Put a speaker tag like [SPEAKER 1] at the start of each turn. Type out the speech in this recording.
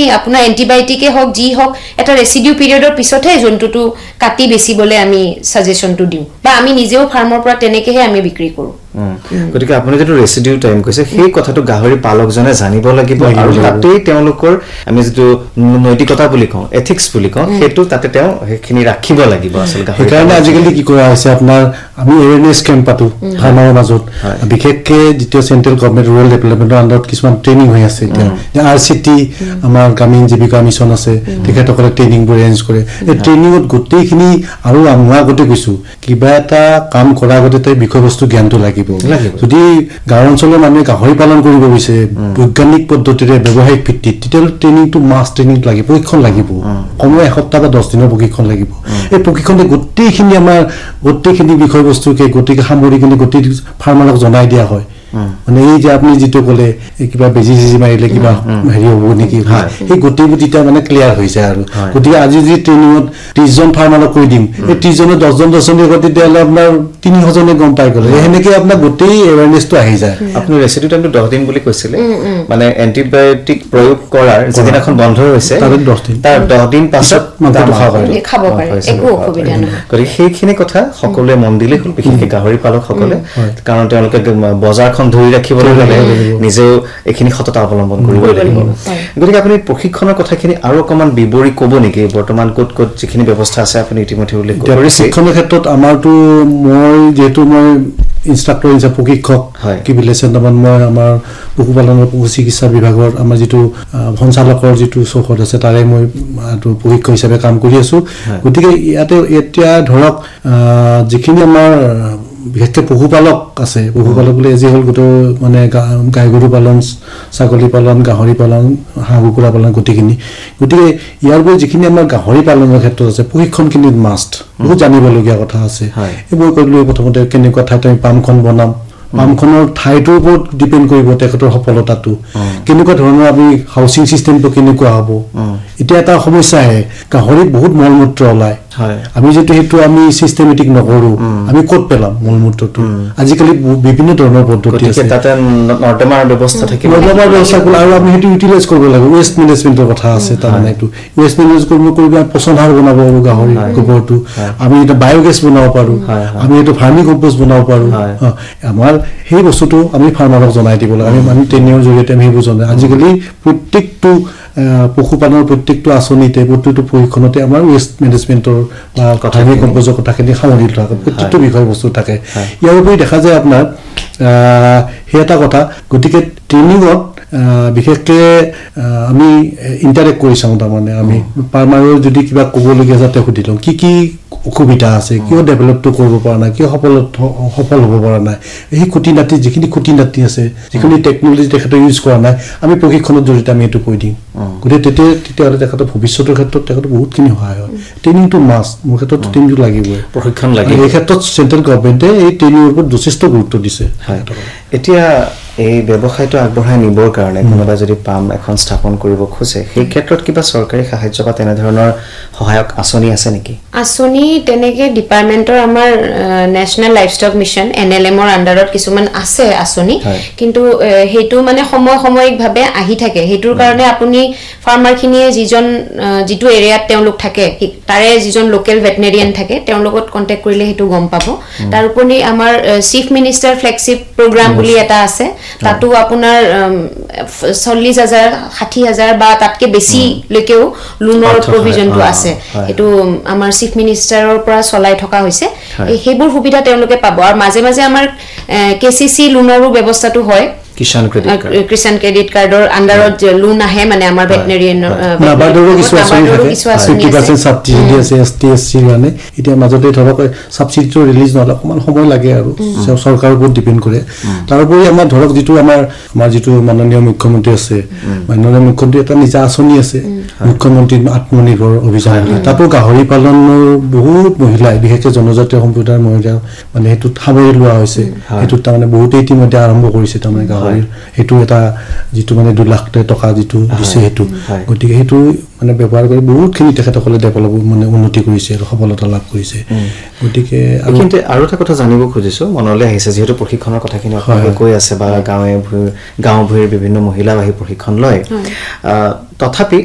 [SPEAKER 1] আপোনাৰ এন্টিবায়োটিকে হওক যি হওক এটা ৰেচিডিউ পিৰিয়ডৰ পিছতহে জন্তুটো কাটি বেচিবলৈ আমি সাজেশনটো দিওঁ বা আমি নিজেও ফাৰ্মৰ পৰা তেনেকেহে আমি বিক্ৰী কৰোঁ
[SPEAKER 2] গতিকে আপুনি যেটো ৰেচিডিউ টাইম কৈছে সেই কথাটো গাহৰি পালকজনে জানিব লাগিব আৰু তাতেই তেওঁলোকৰ আমি যেটো নৈতিকতা বুলি কওঁ এথিক্স বুলি কওঁ হেতু তাতে তেওঁ হেখিনি ৰাখিব লাগিব আসল গাহৰি
[SPEAKER 3] সেইকাৰণে আজিকালি কি কৰা হৈছে আপোনাৰ আমি এৱেৰনেছ কেম্প পাতো ফাৰ্মাৰৰ মাজত বিশেষকৈ দ্বিতীয় চেন্ট্ৰেল গভৰ্ণমেণ্ট ৰুৰেল ডেভেলপমেণ্টৰ আণ্ডাৰত কিছুমান ট্ৰেইনিং হৈ আছে এতিয়া আৰচিটি আমাৰ গ্ৰামীণ জীৱিকা মিছন আছে তেখেতসকলে ট্ৰেইনিংবোৰ এৰেঞ্জ কৰে এই ট্ৰেইনিঙত গোটেইখিনি আৰু মই আগতে কৈছো কিবা এটা কাম কৰাৰ আগতে তাৰ বিষয়বস্তু জ্ঞানটো লাগিব যদি গাঁও অঞ্চলৰ মানুহে গাহৰি পালন কৰিব বিচাৰে বৈজ্ঞানিক পদ্ধতিৰে ব্যৱসায়িক ভিত্তিত তেতিয়াহ'লে ট্ৰেইনিংটো মাছ ট্ৰেইনিং লাগিব প্ৰশিক্ষণ লাগিব কমেও এসপ্তাহ বা 10 দিনৰ প্ৰশিক্ষণ লাগিব এই প্ৰশিক্ষণে গোটেইখিনি বিষয়বস্তুকে গোটেই সামৰি কিনে গোটেই ফাৰ্মাৰক জনাই দিয়া হয় মানে এই যে আপুনি যেটো ক'লে কিবা বেজি মাৰিলে কিবা হেৰি হ'ব নেকি এই গোটেইবোৰ তেতিয়া মানে ক্লিয়াৰ হৈ যায় আৰু গতিকে আজি যি ট্ৰেইনিঙত 30 জন ফাৰ্মাৰক কৈ দিম এই 30 জনে 10 জন তেতিয়াহ'লে আপোনাৰ 300 জনে গম পাই গ'লে সেনেকৈ আপোনাৰ গোটেই এৱেৰনেছটো আহি যায়
[SPEAKER 2] আপুনি ৰেচিডিউ টাইমটো 10 দিন বুলি কৈছিলে মানে এন্টিবায়োটিক প্ৰয়োগ কৰাৰ যেদিনাখন বন্ধ হৈছে তাৰ 10 দিন পাছত
[SPEAKER 1] খাব পাৰে একো অসুবিধা নহয়
[SPEAKER 2] গতিকে সেইখিনি কথা সকলোৱে মন দিলে হ'ল বিশেষকৈ গাহৰি পালকসকলে কাৰণ তেওঁলোকে বজাৰখন ধৰি ৰাখিবলৈ হ'লে নিজেও এখিনি সততা অৱলম্বন কৰিব লাগিব গতিকে আপুনি প্ৰশিক্ষণৰ কথাখিনি আৰু অকমান বিৱৰি ক'ব নেকি বৰ্তমান ক'ত যিখিনি ব্যৱস্থা আছে আপুনি ইতিমধ্যে উল্লেখ কৰিছে
[SPEAKER 3] প্ৰশিক্ষণৰ ক্ষেত্ৰত আমাৰটো মই যেহেতু মই ইনষ্ট্ৰাক্টৰ হিচাপে প্ৰশিক্ষক কি বিলেচন নামত মই আমাৰ পশুপালনৰ পশু চিকিৎসা বিভাগৰ আমাৰ যেটো সঞ্চালকৰ যেটো চৌহদ আছে তাৰে মই প্ৰশিক্ষক হিচাপে কাম কৰি আছো গতিকে ইয়াতে এতিয়া ধৰক যিখিনি আমাৰ বিশেষকৈ পশুপালক আছে পশুপালক বুলি যি হ'ল গোটেই মানে গাই গৰু পালন ছাগলী পালন গাহৰি পালন হাঁহ কুকুৰা পালন গোটেইখিনি গতিকে ইয়াৰ পৰা যিখিনি আমাৰ গাহৰি পালনৰ ক্ষেত্ৰত আছে প্ৰশিক্ষণখিনি মাষ্ট বহুত জানিবলগীয়া কথা আছে এইবোৰ কৰিলোঁ প্ৰথমতে কেনেকুৱা ঠাইত আমি পামখন বনাম পামখনৰ ঠাইটোৰ ওপৰত ডিপেণ্ড কৰিব তেখেতৰ সফলতাটো কেনেকুৱা ধৰণৰ আমি হাউচিং চিষ্টেমটো কেনেকুৱা হ'ব এতিয়া এটা সমস্যা আহে গাহৰিত বহুত মলমূত্ৰ ওলায় আমি যেটো হেতু আমি সিস্টেমেটিক নকৰো আমি ক'ত পেলাম মলমূত্ৰটো আজিকালি বিভিন্ন ধৰণৰ পদ্ধতি আছে
[SPEAKER 2] তাতে নৰ্দমাৰ ব্যৱস্থা থাকিব
[SPEAKER 3] নৰ্দমাৰ ব্যৱস্থা আৰু আমি হেতু ইউটিলাইজ কৰিব লাগিব ওয়েষ্ট মেনেজমেন্টৰ কথা আছে তাৰমানে এইটো ওয়েষ্ট মেনেজ কৰিব পচন সাৰ বনাব গাহৰি গোবৰটো আমি এটা বায়োগেছ বনাব পাৰো আমি এটা ফাৰ্মিং কম্পোষ্ট বনাব পাৰো আমাৰ সেই বস্তুটো আমি ফাৰ্মাৰক জনাই দিব লাগে আমি ট্ৰেইনিংৰ জৰিয়তে আমি সেইবোৰ জনাই আজিকালি প্ৰত্যেকটো পশুপালনৰ প্ৰত্যেকটো আঁচনিতে প্ৰত্যেকটো প্ৰশিক্ষণতে আমাৰ ওয়েষ্ট মেনেজমেন্টৰ বা ফাৰ্মিং কম্পোষ্টৰ কথাখিনি সামৰি লোৱা প্ৰত্যেকটো বিষয়বস্তু থাকে ইয়াৰ উপৰি দেখা যায় আপোনাৰ সেই এটা কথা গতিকে ট্ৰেইনিঙত বিশেষকৈ আমি ইণ্টাৰেক্ট কৰি চাওঁ তাৰমানে আমি ফাৰ্মাৰৰ যদি কিবা ক'বলগীয়া যাতে সুধি লওঁ কি অসুবিধা আছে কিয় ডেভেলপটো কৰিব পৰা নাই কিয় সফল হ'ব পৰা নাই সেই খুঁটি নাতি যিখিনি খুঁটি নাতি আছে যিখিনি টেকন'লজি তেখেতে ইউজ কৰা নাই আমি প্ৰশিক্ষণৰ জৰিয়তে আমি এইটো কৈ দিম গতিকে তেতিয়াহ'লে তেখেতৰ ভৱিষ্যতৰ ক্ষেত্ৰত তেখেতৰ বহুতখিনি সহায় হয় ট্ৰেইনিংটো মাষ্ট মোৰ ক্ষেত্ৰত ট্ৰেইনিংটো লাগিবই
[SPEAKER 2] প্ৰশিক্ষণ লাগিব
[SPEAKER 3] এই ক্ষেত্ৰত চেণ্ট্ৰেল গভৰ্ণমেণ্টে এই ট্ৰেইনিঙৰ ওপৰত যথেষ্ট গুৰুত্ব দিছে
[SPEAKER 2] এতিয়া এই ব্যৱসায়টো আগবঢ়াই নিবৰ কাৰণে কোনোবা যদি পাম এখন স্থাপন কৰিব খোজে সেই ক্ষেত্ৰত কিবা চৰকাৰী সাহায্য বা তেনে ধৰণৰ সহায়ক আঁচনি আছে নেকি
[SPEAKER 1] আঁচনি তেনেকে ডিপাৰ্টমেন্টৰ আমাৰ নেশনেল লাইভষ্টক মিছন এনএলএমৰ আন্ডাৰত কিছুমান আছে আঁচনি কিন্তু হেতু মানে সাময়িকভাৱে আহি থাকে হেতুৰ কাৰণে আপুনি ফাৰ্মাৰখিনিয়ে যিটো এৰিয়াত তেওঁলোক থাকে তাৰে যিজন লোকেল ভেটেনেৰিয়ান থাকে তেওঁৰ লগত কন্টেক্ট কৰিলে হেতু গম পাব তাৰ উপৰি আমাৰ চিফ মিনিষ্টাৰ ফ্লেগশিপ প্ৰগ্ৰাম বুলি এটা আছে তাতো আপোনাৰ 40,000 60,000 বা তাতকে বেছি লৈকেও লোনৰ প্ৰভিজনটো আছে এটো আমাৰ চিফ মিনিষ্টাৰৰ পৰা চলাই থকা হৈছে হেবোৰ সুবিধা তেওঁলোকে পাব আৰু মাজে মাজে আমাৰ কেচিসি লোনৰো ব্যৱস্থাটো হয়
[SPEAKER 2] কিষাণ
[SPEAKER 1] ক্ৰেডিট কাৰ্ডৰ আন্ডাৰত লোন আহে মানে আমাৰ ভেটেনেৰিয়ান
[SPEAKER 3] নাবাৰ্ডৰো কিছু আঁচনি থাকে 50% সাবসিডি আছে এসটিএসসি মানে এতিয়া মাজতে ধৰক সাবসিডিটো ৰিলিজ নহলে অকমান সময় লাগে আৰু চৰকাৰৰ ওপৰত ডিপেন্ড কৰে তাৰোপৰি আমাৰ ধৰক যেটো আমাৰ যেটো মাননীয় মুখ্যমন্ত্ৰী আছে মাননীয় মুখ্যমন্ত্ৰী এটা নিজা আঁচনি আছে মুখ্যমন্ত্ৰী আত্মনিৰ্ভৰ অভিযান তাতো গাহৰি পালনৰ বহুত মহিলা বিশেষকৈ জনজাতীয় সম্প্ৰদায়ৰ মহিলা মানে হেতু সামৰি লোৱা হৈছে হেতু তাৰমানে বহুত ইতিমধ্যে আৰম্ভ কৰিছে তাৰমানে হেতু এটা যেটো মানে 2 লাখ টকা যেটো দিছে হেতু গতিকে হেতু মানে ব্যৱহাৰ কৰি বহুতখিনি তেখেতসকলে ডেভেলপ মানে উন্নতি কৰিছে আৰু সফলতা লাভ কৰিছে গতিকে
[SPEAKER 2] কিন্তু আৰু এটা কথা জানিব খুজিছো মনলৈ আহিছে যেহেতু প্ৰশিক্ষণৰ কথাখিনি আপোনালোকে কৈ আছে বা গাঁৱে ভূঞে বিভিন্ন মহিলা আহি প্ৰশিক্ষণ লয় তথাপি